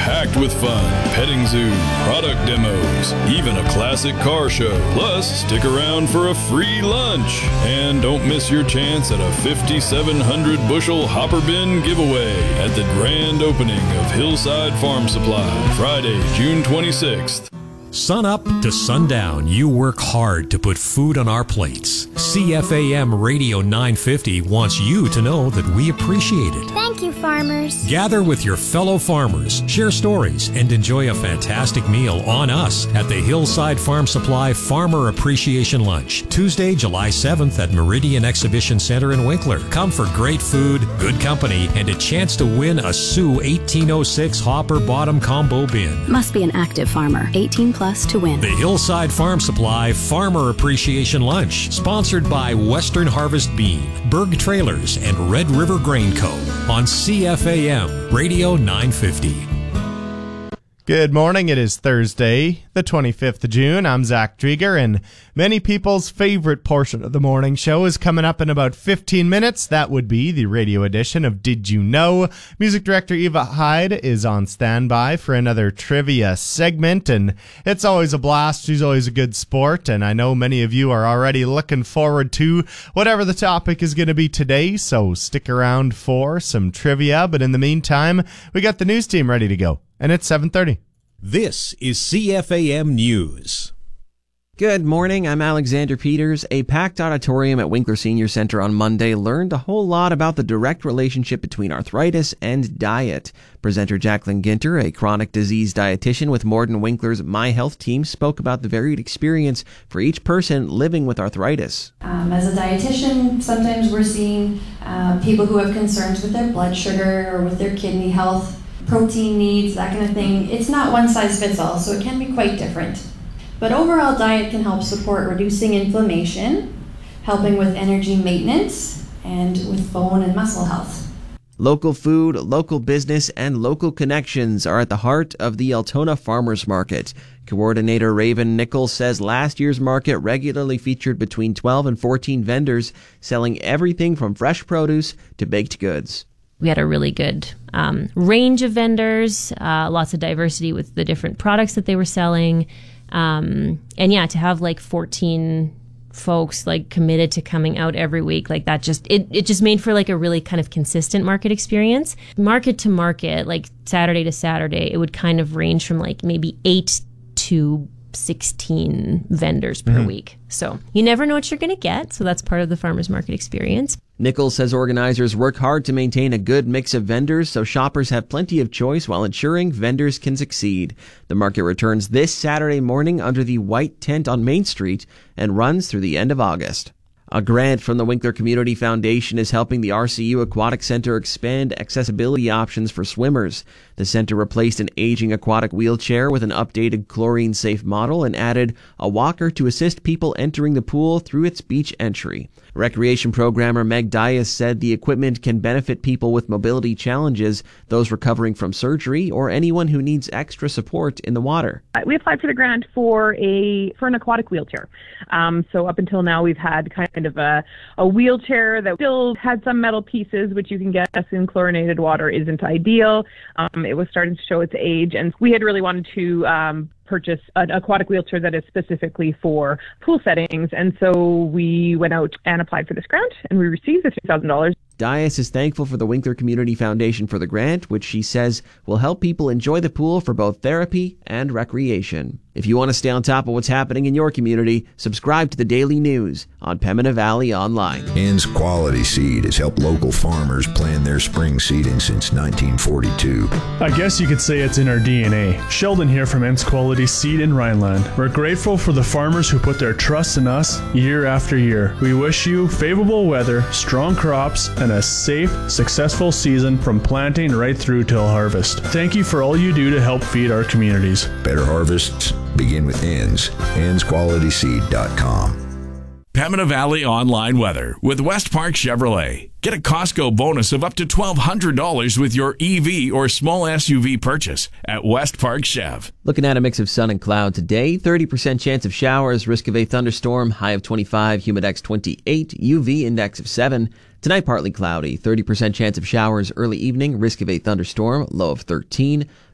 packed with fun, petting zoo, product demos, even a classic car show. Plus, stick around for a free lunch. And don't miss your chance at a 5,700 bushel hopper bin giveaway at the grand opening of Hillside Farm Supply, Friday, June 26th. Sun up to sundown, you work hard to put food on our plates. CFAM Radio 950 wants you to know that we appreciate it. Thank you, farmers. Gather with your fellow farmers, share stories, and enjoy a fantastic meal on us at the Hillside Farm Supply Farmer Appreciation Lunch, Tuesday, July 7th at Meridian Exhibition Center in Winkler. Come for great food, good company, and a chance to win a Sioux 1806 Hopper Bottom Combo Bin. Must be an active farmer, 18 plus to win. The Hillside Farm Supply Farmer Appreciation Lunch, sponsored by Western Harvest Bean, Berg Trailers, and Red River Grain Co. on CFAM Radio 950. Good morning. It is Thursday, the 25th of June. I'm Zach Drieger, and many people's favorite portion of the morning show is coming up in about 15 minutes. That would be the radio edition of Did You Know? Music director Eva Hyde is on standby for another trivia segment, and it's always a blast. She's always a good sport, and I know many of you are already looking forward to whatever the topic is going to be today, so stick around for some trivia. But in the meantime, we got the news team ready to go. And it's 7:30. This is CFAM News. Good morning, I'm Alexander Peters. A packed auditorium at Winkler Senior Center on Monday learned a whole lot about the direct relationship between arthritis and diet. Presenter Jacqueline Ginter, a chronic disease dietitian with Morden Winkler's My Health team, spoke about the varied experience for each person living with arthritis. As a dietitian, sometimes we're seeing people who have concerns with their blood sugar or with their kidney health, protein needs, that kind of thing. It's not one size fits all, so it can be quite different. But overall, diet can help support reducing inflammation, helping with energy maintenance, and with bone and muscle health. Local food, local business, and local connections are at the heart of the Altona Farmers Market. Coordinator Raven Nichols says last year's market regularly featured between 12 and 14 vendors selling everything from fresh produce to baked goods. We had a really good range of vendors, lots of diversity with the different products that they were selling. And yeah, to have like 14 folks like committed to coming out every week, like that just, it just made for like a really kind of consistent market experience. Market to market, like Saturday to Saturday, it would kind of range from like maybe 8 to 16 vendors per week. So you never know what you're going to get. So that's part of the farmers market experience. Nichols says organizers work hard to maintain a good mix of vendors so shoppers have plenty of choice while ensuring vendors can succeed. The market returns this Saturday morning under the white tent on Main Street and runs through the end of August. A grant from the Winkler Community Foundation is helping the RCU Aquatic Center expand accessibility options for swimmers. The center replaced an aging aquatic wheelchair with an updated chlorine-safe model and added a walker to assist people entering the pool through its beach entry. Recreation programmer Meg Dias said the equipment can benefit people with mobility challenges, those recovering from surgery, or anyone who needs extra support in the water. We applied for the grant for an aquatic wheelchair. So up until now, we've had kind of a wheelchair that still had some metal pieces, which you can guess in chlorinated water isn't ideal. It was starting to show its age, and we had really wanted to purchase an aquatic wheelchair that is specifically for pool settings. And so we went out and applied for this grant, and we received the $3,000. Dias is thankful for the Winkler Community Foundation for the grant, which she says will help people enjoy the pool for both therapy and recreation. If you want to stay on top of what's happening in your community, subscribe to the Daily News on Pembina Valley Online. Ann's Quality Seed has helped local farmers plan their spring seeding since 1942. I guess you could say it's in our DNA. Sheldon here from Ann's Quality Seed in Rhineland. We're grateful for the farmers who put their trust in us year after year. We wish you favorable weather, strong crops, and a safe, successful season from planting right through till harvest. Thank you for all you do to help feed our communities. Better harvests begin with Ann's. Ann'sQualitySeed.com. Pembina Valley Online Weather with West Park Chevrolet. Get a Costco bonus of up to $1,200 with your EV or small SUV purchase at West Park Chev. Looking at a mix of sun and cloud today, 30% chance of showers, risk of a thunderstorm, high of 25, humidex 28, UV index of 7. Tonight, partly cloudy, 30% chance of showers early evening, risk of a thunderstorm, low of 13.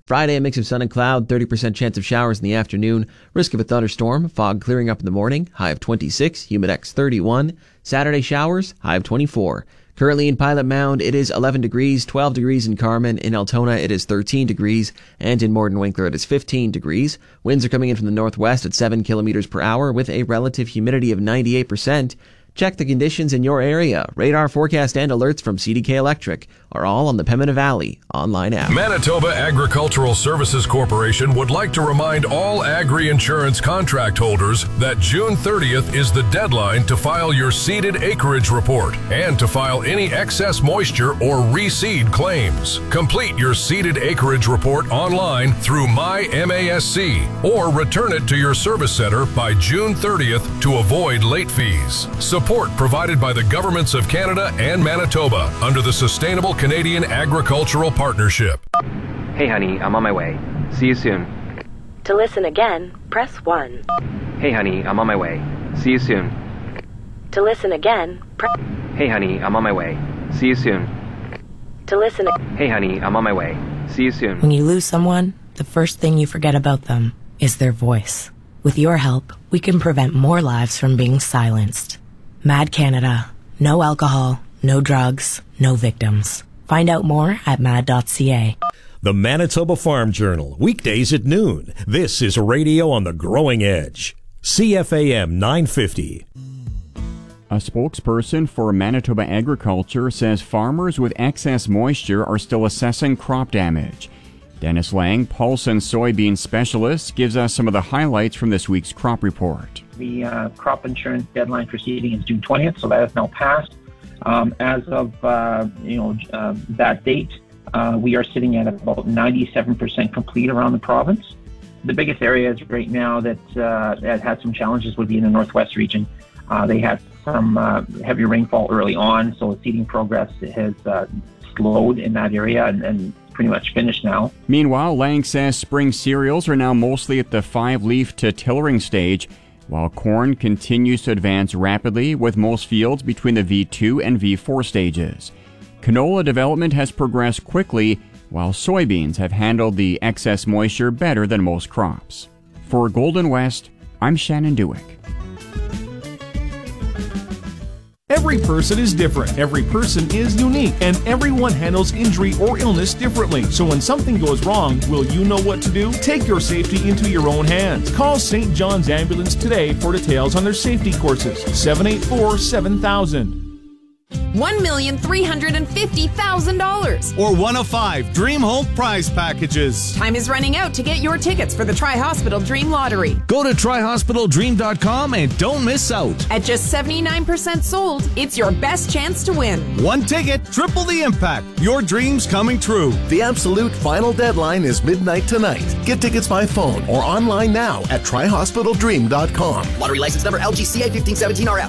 Friday, a mix of sun and cloud, 30% chance of showers in the afternoon, risk of a thunderstorm, fog clearing up in the morning, high of 26, humidex 31. Saturday showers, high of 24. Currently in Pilot Mound, it is 11 degrees, 12 degrees in Carmen. In Altona, it is 13 degrees, and in Morden Winkler, it is 15 degrees. Winds are coming in from the northwest at 7 kilometers per hour with a relative humidity of 98%. Check the conditions in your area. Radar forecast and alerts from CDK Electric are all on the Pembina Valley online app. Manitoba Agricultural Services Corporation would like to remind all agri-insurance contract holders that June 30th is the deadline to file your seeded acreage report and to file any excess moisture or reseed claims. Complete your seeded acreage report online through MyMASC or return it to your service center by June 30th to avoid late fees. Support provided by the governments of Canada and Manitoba under the Sustainable Canadian Agricultural Partnership. Hey honey, I'm on my way. See you soon. To listen again, press 1. Hey honey, I'm on my way. See you soon. To listen again, press... Hey honey, I'm on my way. See you soon. To listen... Hey honey, I'm on my way. See you soon. When you lose someone, the first thing you forget about them is their voice. With your help, we can prevent more lives from being silenced. MAD Canada. No alcohol, no drugs, no victims. Find out more at mad.ca. The Manitoba Farm Journal, weekdays at noon. This is radio on the growing edge. CFAM 950. A spokesperson for Manitoba Agriculture says farmers with excess moisture are still assessing crop damage. Dennis Lang, Paulson soybean specialist, gives us some of the highlights from this week's crop report. The crop insurance deadline for seeding is June 20th, so that has now passed. As of that date, we are sitting at about 97% complete around the province. The biggest areas right now that had some challenges would be in the northwest region. They had some heavy rainfall early on, so seeding progress has slowed in that area and pretty much finished now. Meanwhile, Lang says spring cereals are now mostly at the 5-leaf to tillering stage, while corn continues to advance rapidly with most fields between the V2 and V4 stages. Canola development has progressed quickly, while soybeans have handled the excess moisture better than most crops. For Golden West, I'm Shannon Dewick. Every person is different, every person is unique, and everyone handles injury or illness differently. So when something goes wrong, will you know what to do? Take your safety into your own hands. Call St. John's Ambulance today for details on their safety courses. 784-7000. $1,350,000. Or one of 5 Dream Home prize packages. Time is running out to get your tickets for the Tri-Hospital Dream Lottery. Go to TriHospitalDream.com and don't miss out. At just 79% sold, it's your best chance to win. One ticket, triple the impact. Your dreams coming true. The absolute final deadline is midnight tonight. Get tickets by phone or online now at TriHospitalDream.com. Lottery license number LGCA 1517RF.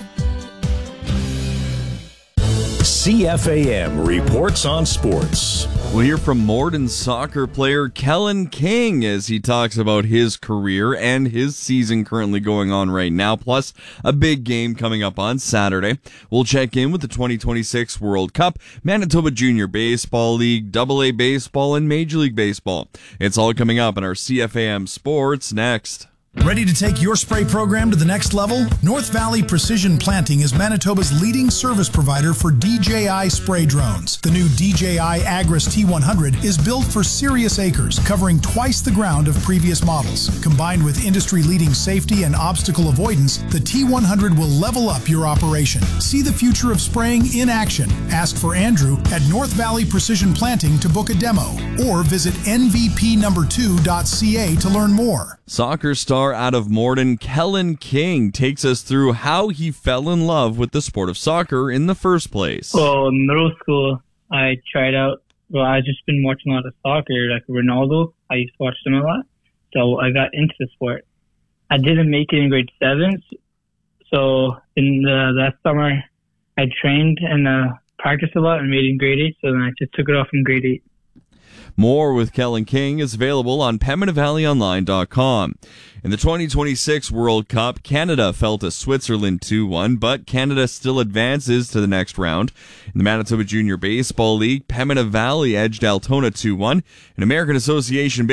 CFAM reports on sports. We'll hear from Morden soccer player Kellen King as he talks about his career and his season currently going on right now, plus a big game coming up on Saturday. We'll check in with the 2026 World Cup, Manitoba Junior Baseball League, AA Baseball, and Major League Baseball. It's all coming up in our CFAM Sports next. Ready to take your spray program to the next level? North Valley Precision Planting is Manitoba's leading service provider for DJI spray drones. The new DJI Agris T100 is built for serious acres, covering twice the ground of previous models. Combined with industry-leading safety and obstacle avoidance, the T100 will level up your operation. See the future of spraying in action. Ask for Andrew at North Valley Precision Planting to book a demo, or visit nvp2.ca to learn more. Soccer star out of Morden, Kellen King, takes us through how he fell in love with the sport of soccer in the first place. Well, in middle school, I tried out. Well, I just been watching a lot of soccer, like Ronaldo. I used to watch them a lot, so I got into the sport. I didn't make it in grade 7, so in that summer, I trained and practiced a lot and made it in grade 8. So then I just took it off in grade 8. More with Kellen King is available on PembinaValleyOnline.com. In the 2026 World Cup, Canada fell to Switzerland 2-1, but Canada still advances to the next round. In the Manitoba Junior Baseball League, Pembina Valley edged Altona 2-1. In American Association